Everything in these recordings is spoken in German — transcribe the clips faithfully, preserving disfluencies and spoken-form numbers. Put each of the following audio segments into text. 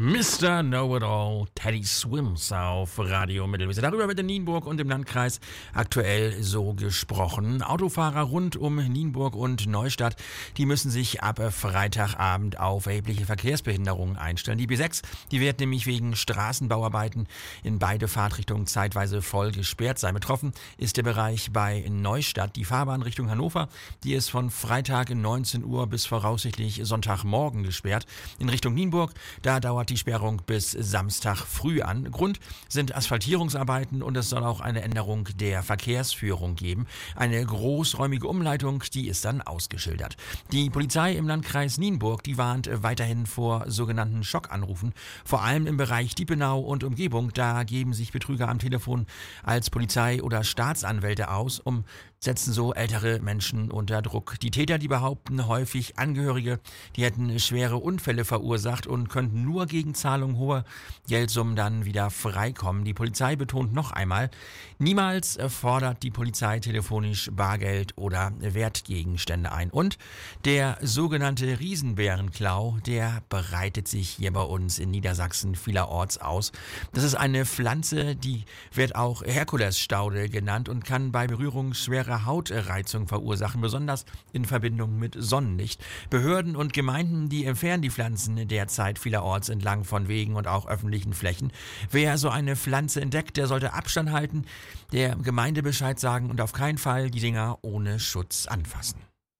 Mister Know-it-all, Teddy Swims auf Radio Mittelweser. Darüber wird in Nienburg und im Landkreis aktuell so gesprochen. Autofahrer rund um Nienburg und Neustadt, die müssen sich ab Freitagabend auf erhebliche Verkehrsbehinderungen einstellen. Die B sechs, die wird nämlich wegen Straßenbauarbeiten in beide Fahrtrichtungen zeitweise voll gesperrt sein. Betroffen ist der Bereich bei Neustadt. Die Fahrbahn Richtung Hannover, die ist von Freitag neunzehn Uhr bis voraussichtlich Sonntagmorgen gesperrt. In Richtung Nienburg, da dauert die Sperrung bis Samstag früh an. Grund sind Asphaltierungsarbeiten und es soll auch eine Änderung der Verkehrsführung geben. Eine großräumige Umleitung, die ist dann ausgeschildert. Die Polizei im Landkreis Nienburg, die warnt weiterhin vor sogenannten Schockanrufen. Vor allem im Bereich Diepenau und Umgebung, da geben sich Betrüger am Telefon als Polizei oder Staatsanwälte aus, um setzen so ältere Menschen unter Druck. Die Täter, die behaupten häufig Angehörige, die hätten schwere Unfälle verursacht und könnten nur gegen Zahlung hoher Geldsummen dann wieder freikommen. Die Polizei betont noch einmal, niemals fordert die Polizei telefonisch Bargeld oder Wertgegenstände ein. Und der sogenannte Riesenbärenklau, der breitet sich hier bei uns in Niedersachsen vielerorts aus. Das ist eine Pflanze, die wird auch Herkulesstaude genannt und kann bei Berührung schwerer Hautreizung verursachen, besonders in Verbindung mit Sonnenlicht. Behörden und Gemeinden, die entfernen die Pflanzen derzeit vielerorts entlang von Wegen und auch öffentlichen Flächen. Wer so eine Pflanze entdeckt, der sollte Abstand halten, der Gemeinde Bescheid sagen und auf keinen Fall die Dinger ohne Schutz anfassen.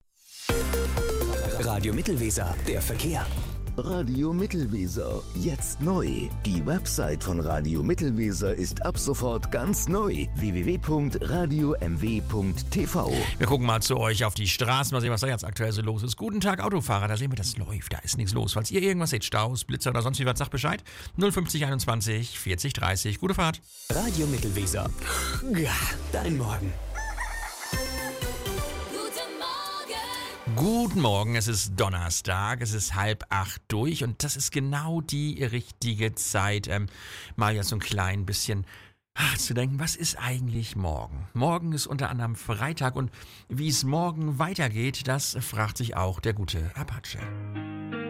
Radio Mittelweser, der Verkehr. Radio Mittelweser, jetzt neu. Die Website von Radio Mittelweser ist ab sofort ganz neu. w w w punkt radio m w punkt t v. Wir gucken mal zu euch auf die Straßen, mal sehen, was da jetzt aktuell so los ist. Guten Tag, Autofahrer, da sehen wir, das läuft, da ist nichts los. Falls ihr irgendwas seht, Staus, Blitzer oder sonst wie was, sagt Bescheid. null fünfzig einundzwanzig vierzig dreißig. Gute Fahrt. Radio Mittelweser. Ja, dein Morgen. Guten Morgen, es ist Donnerstag, es ist halb acht durch und das ist genau die richtige Zeit, ähm, mal jetzt so ein klein bisschen ach, zu denken, was ist eigentlich morgen? Morgen ist unter anderem Freitag und wie es morgen weitergeht, das fragt sich auch der gute Apache.